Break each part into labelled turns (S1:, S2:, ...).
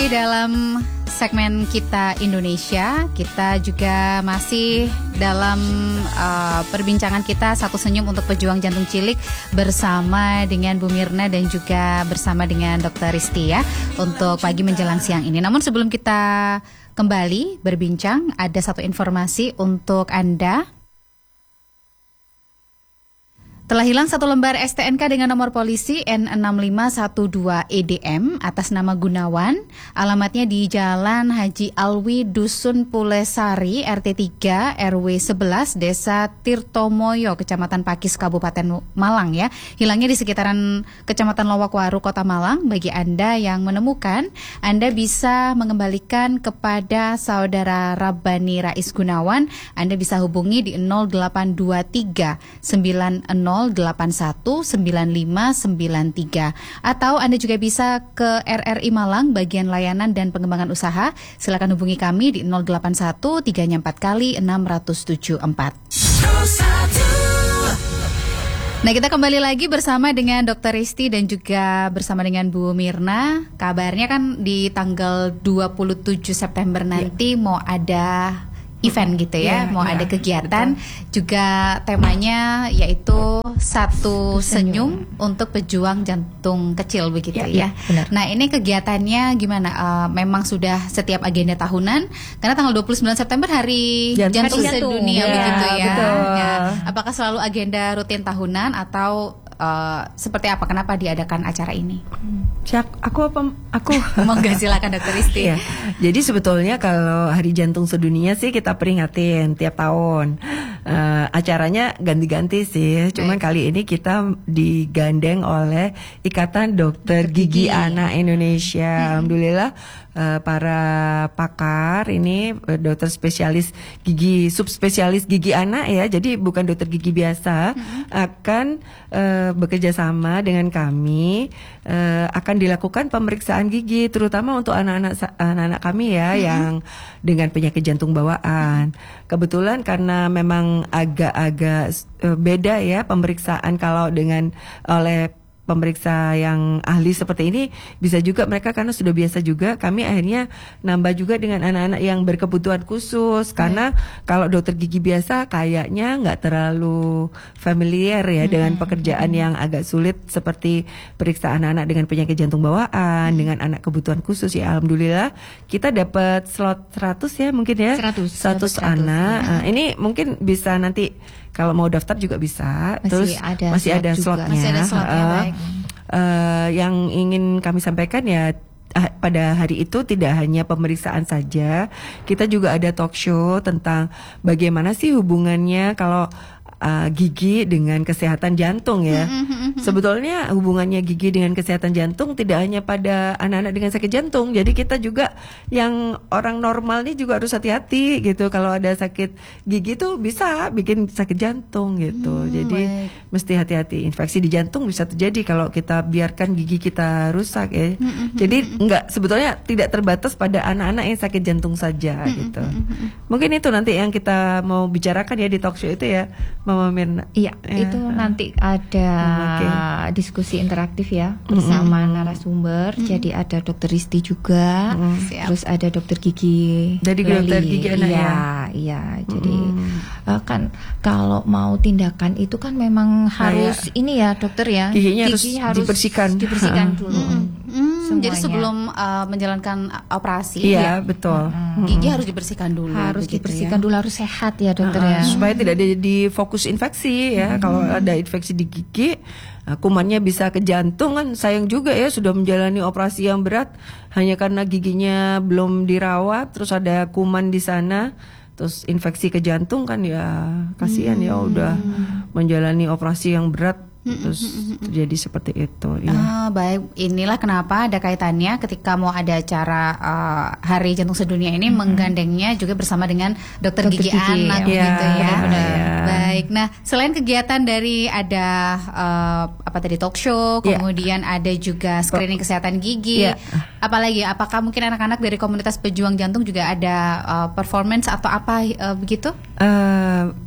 S1: masih dalam segmen Kita Indonesia. Kita juga masih dalam perbincangan kita Satu Senyum untuk Pejuang Jantung Cilik bersama dengan Bu Mirna dan juga bersama dengan Dr. Risti ya untuk pagi menjelang siang ini. Namun sebelum kita kembali berbincang, ada satu informasi untuk Anda. Telah hilang satu lembar STNK dengan nomor polisi N6512EDM atas nama Gunawan. Alamatnya di Jalan Haji Alwi, Dusun Pulesari, RT 3, RW 11, Desa Tirtomoyo, Kecamatan Pakis, Kabupaten Malang ya. Hilangnya di sekitaran Kecamatan Lowokwaru, Kota Malang. Bagi Anda yang menemukan, Anda bisa mengembalikan kepada Saudara Rabbani Rais Gunawan. Anda bisa hubungi di 0823 90 819593 atau Anda juga bisa ke RRI Malang bagian layanan dan pengembangan usaha. Silakan hubungi kami di 081 3-nya 4 kali 674. Nah, kita kembali lagi bersama dengan Dr. Risti dan juga bersama dengan Bu Mirna. Kabarnya kan di tanggal 27 September nanti mau ada event gitu ya, mau ada kegiatan, betul. Juga temanya yaitu Satu Senyum untuk Pejuang Jantung Kecil begitu ya. Benar. Nah, ini kegiatannya gimana? Memang sudah setiap agenda tahunan, karena tanggal 29 September Hari Jantung Sedunia begitu ya. Ya. Apakah selalu agenda rutin tahunan atau seperti apa? Kenapa diadakan acara ini?
S2: Aku
S1: Monggo silakan Dr. Risti.
S2: Ya. Jadi sebetulnya kalau Hari Jantung Sedunia sih kita peringatin tiap tahun. Acaranya ganti-ganti sih. Cuman kali ini kita digandeng oleh Ikatan Dokter Gigi Anak Indonesia. Alhamdulillah para pakar ini dokter spesialis gigi, subspesialis gigi anak ya. Jadi bukan dokter gigi biasa akan bekerja sama dengan kami, akan dilakukan pemeriksaan gigi terutama untuk anak-anak kami ya yang dengan penyakit jantung bawaan. Kebetulan karena memang agak-agak beda ya pemeriksaan kalau dengan oleh pemeriksa yang ahli seperti ini, bisa juga mereka karena sudah biasa juga, kami akhirnya nambah juga dengan anak-anak yang berkebutuhan khusus karena kalau dokter gigi biasa kayaknya nggak terlalu familiar ya dengan pekerjaan yang agak sulit seperti periksa anak-anak dengan penyakit jantung bawaan, dengan anak kebutuhan khusus ya. Alhamdulillah kita dapat slot 100 ya mungkin ya, 100 anak. Nah, ini mungkin bisa nanti kalau mau daftar juga bisa. Masih ada slotnya. Masih ada slotnya, baik. Yang ingin kami sampaikan ya, pada hari itu tidak hanya pemeriksaan saja, kita juga ada talk show tentang bagaimana sih hubungannya kalau gigi dengan kesehatan jantung ya. Sebetulnya hubungannya gigi dengan kesehatan jantung tidak hanya pada anak-anak dengan sakit jantung. Jadi kita juga yang orang normal ini juga harus hati-hati gitu. Kalau ada sakit gigi tuh bisa bikin sakit jantung gitu. Jadi mesti hati-hati. Infeksi di jantung bisa terjadi kalau kita biarkan gigi kita rusak ya. Jadi sebetulnya tidak terbatas pada anak-anak yang sakit jantung saja gitu. Mungkin itu nanti yang kita mau bicarakan ya di talk show itu ya, Mama Mirna.
S3: Iya, itu nanti ada diskusi interaktif ya bersama narasumber. Jadi ada Dokter Risti juga, terus ada Dokter Gigi
S2: dari dokter gigi anak ya.
S3: Iya. Jadi kan kalau mau tindakan itu kan memang harus ini ya dokter ya.
S2: Giginya harus dibersihkan dulu.
S1: Jadi sebelum menjalankan operasi,
S2: iya betul.
S1: Gigi harus dibersihkan dulu.
S3: Harus dibersihkan dulu, harus sehat ya dokter ya.
S2: Supaya tidak ada di fokus infeksi ya. Kalau ada infeksi di gigi, kumannya bisa ke jantung kan sayang juga ya, sudah menjalani operasi yang berat hanya karena giginya belum dirawat, terus ada kuman di sana, terus infeksi ke jantung kan ya kasihan ya, udah menjalani operasi yang berat. Terus terjadi seperti itu ya.
S1: Baik, inilah kenapa ada kaitannya ketika mau ada acara Hari Jantung Sedunia ini menggandengnya juga bersama dengan dokter gigi anak gitu ya. Baik, nah selain kegiatan dari ada talk show, kemudian ada juga screening kesehatan gigi, apalagi apakah mungkin anak-anak dari komunitas pejuang jantung juga ada performance atau apa begitu?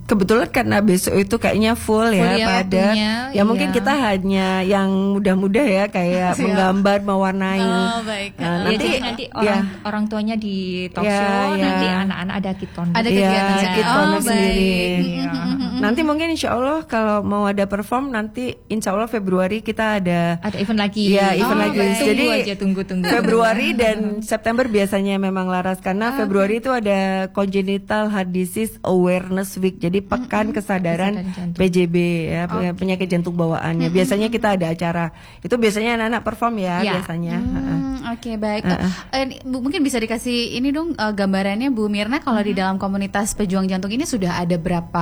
S2: Kebetulan karena besok itu kayaknya full ya, padat.
S3: waktunya,
S2: Ya mungkin kita hanya yang mudah-mudah ya, kayak menggambar, mewarnai.
S1: Oh, baik.
S3: Nanti orang tuanya di talk show, nanti anak-anak ada kitcon.
S1: Ada kegiatan
S2: kitcon sendiri.
S3: Iya.
S2: Nanti mungkin insya Allah kalau mau ada perform nanti insya Allah Februari kita ada
S3: event lagi.
S2: Ya, event lagi. Jadi
S3: tunggu.
S2: Februari dan September biasanya memang laras karena Februari itu ada Congenital Heart Disease Awareness Week. Jadi pekan kesadaran PJB ya, penyakit jantung bawaannya. Biasanya kita ada acara. Itu biasanya anak-anak perform ya biasanya.
S1: Oke, baik. Mungkin bisa dikasih ini dong gambarannya Bu Mirna, kalau di dalam komunitas pejuang jantung ini sudah ada berapa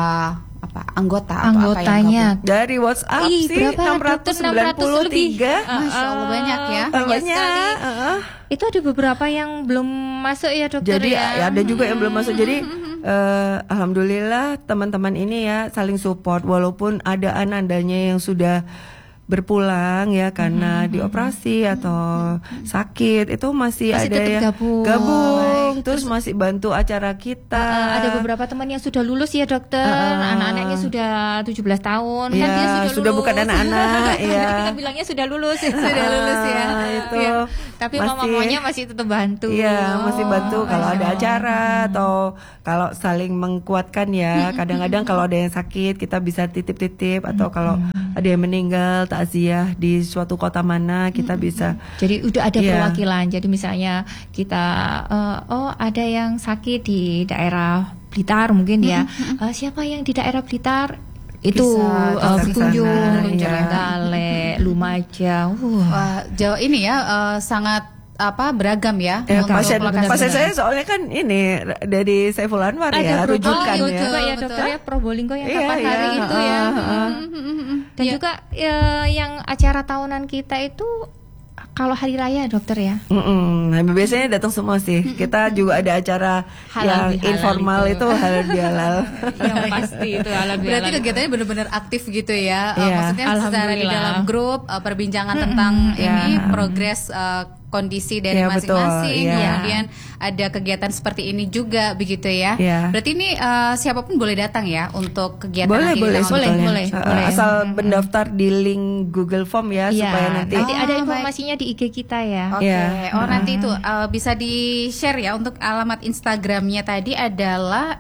S3: anggotanya?
S2: Dari WhatsApp sih
S3: berapa?
S2: 693.
S1: Masya Allah, banyak ya.
S2: Banyak.
S3: Itu ada beberapa yang belum masuk ya dokter.
S2: Jadi ada juga yang belum masuk. Jadi alhamdulillah teman-teman ini ya saling support walaupun ada anandanya yang sudah berpulang ya karena dioperasi atau sakit, itu masih ada yang gabung terus masih bantu acara kita.
S3: Ada beberapa teman yang sudah lulus ya dokter, anak-anaknya sudah 17 tahun kan dia
S2: sudah bukan anak-anak ya.
S3: Kita bilangnya sudah lulus ya.
S1: Sudah lulus ya.
S2: Itu
S1: ya.
S3: Tapi mamanya masih tetap bantu.
S2: Iya, masih bantu kalau ada acara atau kalau saling menguatkan ya. Kadang-kadang kalau ada yang sakit kita bisa titip-titip atau kalau ada yang meninggal takziah di suatu kota mana kita bisa.
S3: Jadi udah ada perwakilan. Jadi misalnya kita ada yang sakit di daerah Blitar mungkin ya. Siapa yang di daerah Blitar? Itu Tunjung, Gale, Lumajang.
S1: Wah, Jawa ini ya sangat beragam ya.
S2: Pasien saya soalnya kan ini dari Saiful Anwar ya, rujukan ya.
S3: Juga ya dokter ya, Probolinggo yang kapan hari itu ya. Dan juga yang acara tahunan kita itu kalau hari raya dokter ya.
S2: Nah, biasanya datang semua sih. Kita juga ada acara yang informal itu halal bihalal.
S3: Yang pasti itu halal bihalal.
S1: Berarti kegiatannya benar-benar aktif gitu ya. Maksudnya secara di dalam grup perbincangan tentang ini progres kondisi dari masing-masing, kemudian ada kegiatan seperti ini juga begitu ya. Berarti ini siapapun boleh datang ya untuk kegiatan
S2: boleh. Asal mendaftar di link Google Form ya supaya nanti
S3: ada informasinya di IG kita ya.
S1: Nanti itu bisa di-share ya untuk alamat Instagramnya tadi adalah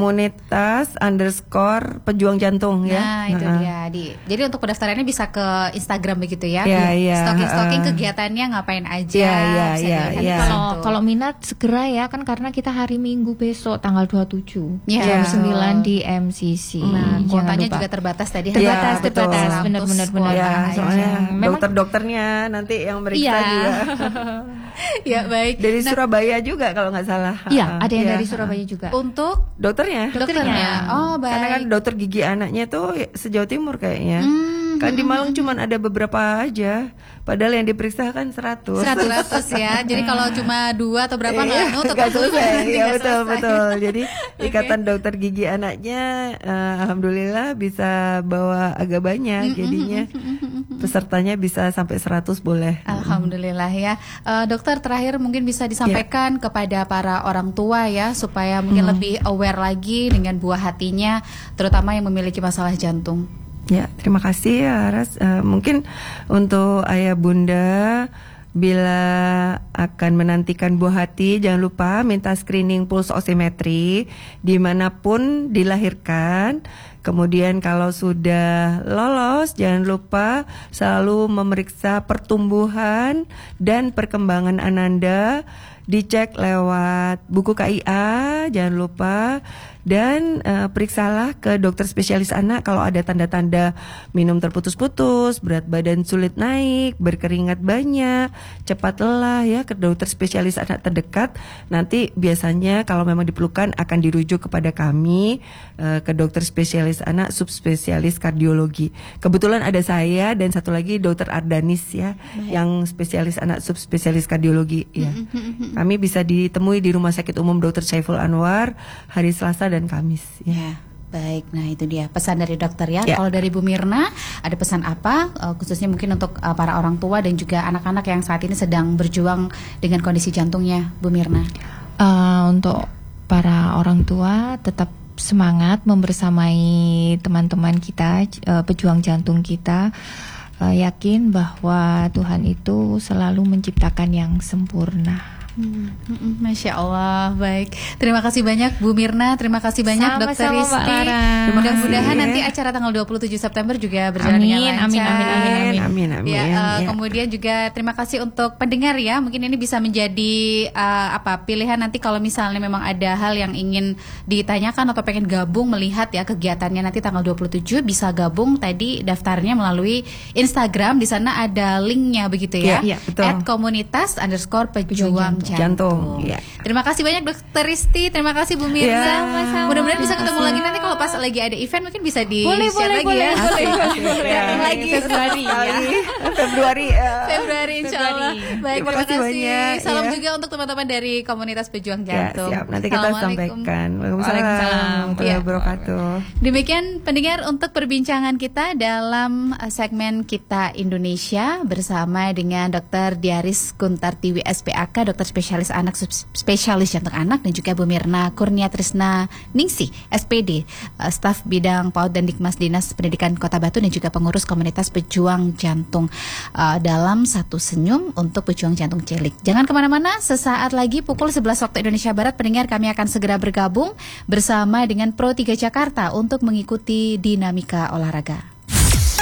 S2: komunitas_ pejuang jantung ya.
S1: Nah, itu dia. Jadi untuk pendaftarannya bisa ke Instagram begitu ya. Stalking kegiatannya ngapain aja.
S3: Kalau minat segera ya kan karena kita hari Minggu besok tanggal 27 jam 9 di MCC.
S1: Nah, kuotanya juga terbatas tadi.
S3: Terbatas. Benar.
S2: Soalnya dokter-dokternya nanti yang meriksa juga.
S1: Ya baik.
S2: Dari Surabaya juga kalau nggak salah.
S3: Iya, ada yang dari Surabaya juga.
S1: Untuk
S2: dokternya.
S1: Oh, baik.
S2: Karena kan dokter gigi anaknya tuh se-Jawa Timur kayaknya. Kan di Malang cuman ada beberapa aja. Padahal yang diperiksa kan 100
S1: ya. Jadi kalau cuma 2 atau berapa
S2: nggak selesai. Ya betul. Jadi Ikatan Dokter Gigi Anaknya alhamdulillah bisa bawa agak banyak. Jadinya pesertanya bisa sampai 100 boleh.
S1: Alhamdulillah ya. Dokter, terakhir mungkin bisa disampaikan kepada para orang tua ya supaya mungkin lebih aware lagi dengan buah hatinya, terutama yang memiliki masalah jantung.
S2: Ya, terima kasih ya Ras. Mungkin untuk ayah bunda bila akan menantikan buah hati, jangan lupa minta screening pulse oximetry dimanapun dilahirkan. Kemudian kalau sudah lolos, jangan lupa selalu memeriksa pertumbuhan dan perkembangan Ananda. Dicek lewat buku KIA, jangan lupa. Dan periksalah ke dokter spesialis anak kalau ada tanda-tanda minum terputus-putus, berat badan sulit naik, berkeringat banyak, cepat lelah ya, ke dokter spesialis anak terdekat. Nanti biasanya kalau memang diperlukan akan dirujuk kepada kami ke dokter spesialis anak subspesialis kardiologi. Kebetulan ada saya dan satu lagi dokter Ardanis ya, yang spesialis anak subspesialis kardiologi ya. Kami bisa ditemui di Rumah Sakit Umum Dr. Saiful Anwar hari Selasa dan Kamis ya.
S1: Baik, nah itu dia pesan dari dokter ya. Kalau dari Bu Mirna ada pesan apa khususnya mungkin untuk para orang tua dan juga anak-anak yang saat ini sedang berjuang dengan kondisi jantungnya, Bu Mirna?
S3: Untuk para orang tua tetap semangat membersamai teman-teman kita, pejuang jantung kita. Yakin bahwa Tuhan itu selalu menciptakan yang sempurna.
S1: Masya Allah, baik. Terima kasih banyak Bu Mirna, terima kasih banyak Dokter Risti. Mudah-mudahan nanti acara tanggal 27 September juga berjalan dengan lancar.
S2: Amin.
S1: Ya, kemudian juga terima kasih untuk pendengar ya. Mungkin ini bisa menjadi pilihan nanti kalau misalnya memang ada hal yang ingin ditanyakan atau pengen gabung melihat ya kegiatannya nanti tanggal 27, bisa gabung tadi daftarnya melalui Instagram. Di sana ada linknya begitu ya.
S2: Iya, betul.
S1: @komunitas_pejuang jantung.
S2: Ya.
S1: Terima kasih banyak Dokter Risti, terima kasih Bu Mirna.
S3: Sama-sama.
S1: Mudah-mudahan bisa ketemu lagi nanti kalau pas lagi ada event mungkin bisa di-share lagi
S3: boleh,
S1: ya.
S3: boleh.
S1: Lagi Februari insyaallah. Baik,
S2: Terima kasih banyak.
S1: Salam juga untuk teman-teman dari komunitas pejuang jantung.
S2: Siap. Nanti kita sampaikan.
S1: Waalaikumsalam.
S2: Warahmatullahi wabarakatuh.
S1: Demikian pendengar untuk perbincangan kita dalam segmen Kita Indonesia bersama dengan Dr. Diaris Kuntartiwi SPAK, dokter spesialis anak, spesialis jantung anak, dan juga Bu Mirna Kurnia Trisna Ningsih SPD, staf bidang PAUD dan Dikmas Dinas Pendidikan Kota Batu, dan juga pengurus komunitas pejuang jantung, dalam satu senyum untuk pejuang jantung cilik. Jangan kemana-mana, sesaat lagi pukul 11 waktu Indonesia Barat pendengar kami akan segera bergabung bersama dengan Pro 3 Jakarta untuk mengikuti dinamika olahraga.